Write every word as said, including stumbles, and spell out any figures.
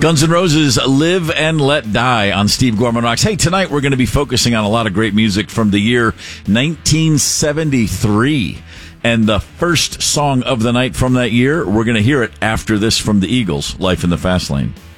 Guns N' Roses, Live and Let Die on Steve Gorman Rocks. Hey, tonight we're going to be focusing on a lot of great music from the year nineteen seventy-three. And the first song of the night from that year, we're going to hear it after this from the Eagles, Life in the Fast Lane.